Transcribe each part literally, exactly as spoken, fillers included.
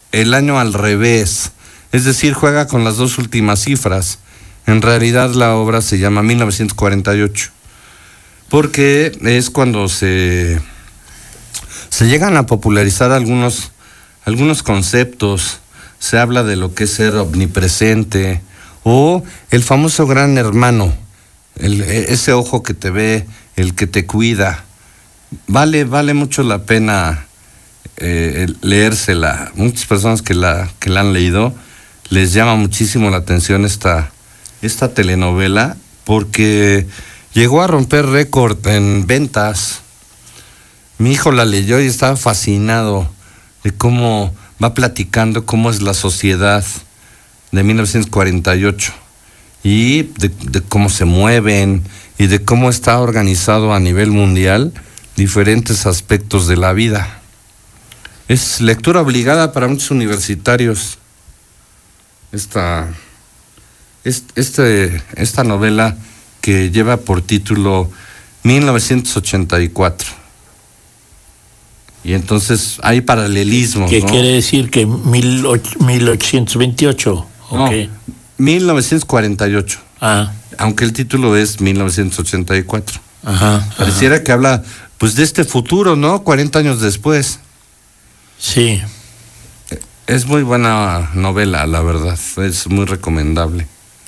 el año al revés, es decir, juega con las dos últimas cifras. En realidad la obra se llama mil novecientos cuarenta y ocho, porque es cuando se, se llegan a popularizar algunos, algunos conceptos. Se habla de lo que es ser omnipresente, o el famoso gran hermano, el, ese ojo que te ve, el que te cuida. Vale, vale mucho la pena eh, leérsela. Muchas personas que la, que la han leído les llama muchísimo la atención esta, esta telenovela, porque llegó a romper récord en ventas. Mi hijo la leyó y estaba fascinado de cómo va platicando cómo es la sociedad de mil novecientos cuarenta y ocho y de, de cómo se mueven y de cómo está organizado a nivel mundial diferentes aspectos de la vida. Es lectura obligada para muchos universitarios esta, este, esta novela, que lleva por título mil novecientos ochenta y cuatro. Y entonces hay paralelismos, ¿Qué ¿no? quiere decir que mil ochocientos veintiocho? No, okay. mil novecientos cuarenta y ocho. Ah. Aunque el título es mil novecientos ochenta y cuatro. Ajá. Pareciera ajá. que habla, pues, de este futuro, ¿no? cuarenta años después. Sí. Es muy buena novela, la verdad. Es muy recomendable.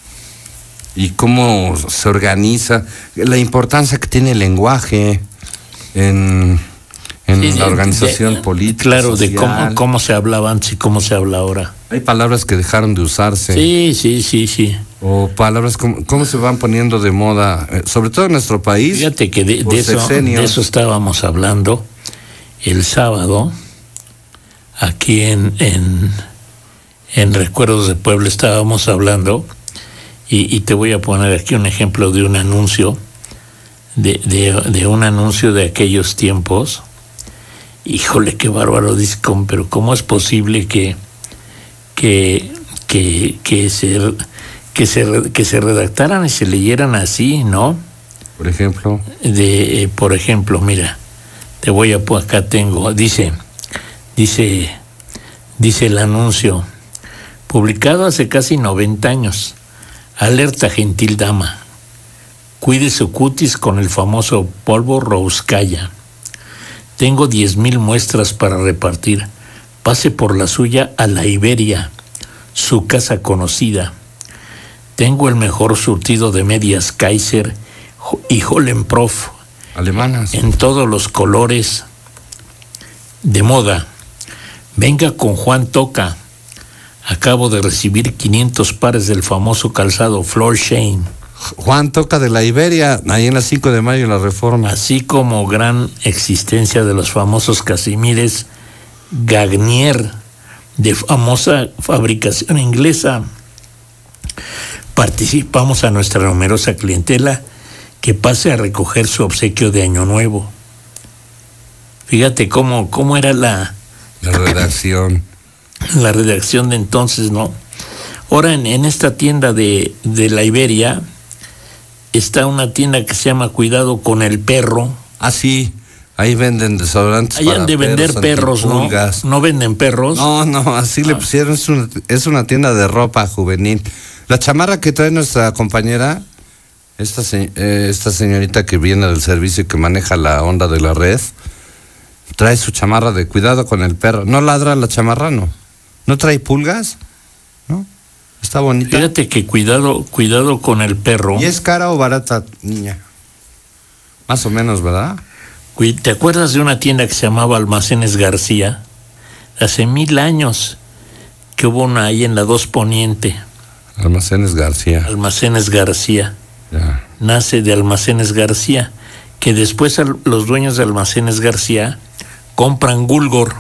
Y cómo se organiza, la importancia que tiene el lenguaje en, en Sí, la de, organización de, política. Claro, social. de cómo, cómo se hablaba antes y cómo se habla ahora. Hay palabras que dejaron de usarse. Sí, sí, sí, sí. O palabras como cómo se van poniendo de moda, eh, sobre todo en nuestro país. Fíjate que de, de, eso, de eso estábamos hablando el sábado, aquí en, en, en Recuerdos de Puebla estábamos hablando, y, y te voy a poner aquí un ejemplo de un anuncio, de, de, de un anuncio de aquellos tiempos. Híjole, qué bárbaro, dice, pero ¿cómo es posible que, que, que, que se... Que se, que se redactaran y se leyeran así, ¿no? Por ejemplo. De, eh, por ejemplo, mira, te voy a, pues acá tengo, dice, dice, dice el anuncio, publicado hace casi noventa años, alerta gentil dama, cuide su cutis con el famoso polvo Rouskaya. Tengo diez mil muestras para repartir, pase por la suya a la Iberia, su casa conocida. Tengo el mejor surtido de medias Kaiser y Hollenprof. Alemanas. En todos los colores de moda. Venga con Juan Toca. Acabo de recibir quinientos pares del famoso calzado Floor Shane. Juan Toca de la Iberia, ahí en la cinco de mayo en la Reforma. Así como gran existencia de los famosos casimires Gagnier, de famosa fabricación inglesa. Participamos a nuestra numerosa clientela que pase a recoger su obsequio de Año Nuevo. Fíjate cómo, cómo era la... La redacción. La redacción de entonces, ¿no? Ahora en, en esta tienda de, de la Iberia está una tienda que se llama Cuidado con el Perro. Ah, sí. Ahí venden desodorantes. Ahí han de vender perros, ¿no? ¿No venden perros? No, no, así ah. le pusieron. Es una, es una tienda de ropa juvenil. La chamarra que trae nuestra compañera, esta, eh, esta señorita que viene del servicio y que maneja la onda de la red, trae su chamarra de Cuidado con el Perro. ¿No ladra la chamarra? No. ¿No trae pulgas? ¿No? Está bonita. Fíjate que cuidado, cuidado con el perro. ¿Y es cara o barata, niña? Más o menos, ¿verdad? ¿Te acuerdas de una tienda que se llamaba Almacenes García? Hace mil años que hubo una ahí en la dos Poniente. Almacenes García. Almacenes García. Ya. Nace de Almacenes García, que después los dueños de Almacenes García compran Gulgor.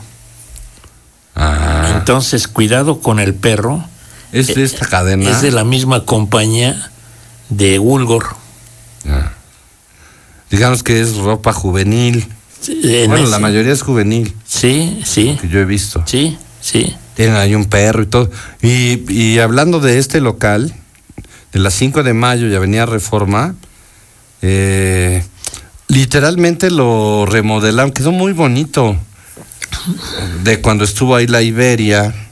Ah. Entonces, Cuidado con el Perro. Es de esta cadena. Es de la misma compañía de Gulgor. Ya. Digamos que es ropa juvenil. En bueno, ese, la mayoría es juvenil. Sí, sí. Que yo he visto. Sí, sí. Tienen ahí un perro y todo. Y, y hablando de este local, de la cinco de mayo y Avenida Reforma, eh, literalmente lo remodelaron, quedó muy bonito. De cuando estuvo ahí la Iberia,